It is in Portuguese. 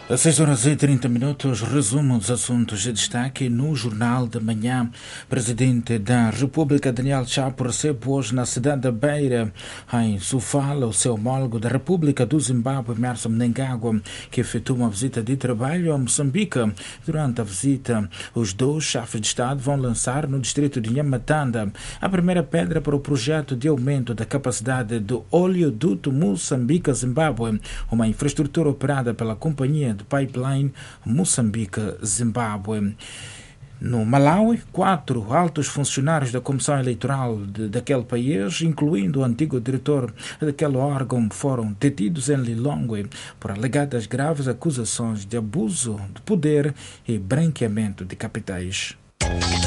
Às 6 horas e 30 minutos, resumo dos assuntos de destaque no Jornal da Manhã. Presidente da República, Daniel Chapo, recebe hoje na cidade da Beira, em Sofala, o seu homólogo da República do Zimbábue, Emmerson Mnangagwa, que efetua uma visita de trabalho a Moçambique. Durante a visita, os dois chefes de Estado vão lançar no distrito de Nhamatanda a primeira pedra para o projeto de aumento da capacidade do oleoduto Moçambique-Zimbábue, uma infraestrutura operada pela companhia de Pipeline Moçambique-Zimbábue. No Malawi, 4 altos funcionários da Comissão Eleitoral daquele país, incluindo o antigo diretor daquele órgão, foram detidos em Lilongwe por alegadas graves acusações de abuso de poder e branqueamento de capitais.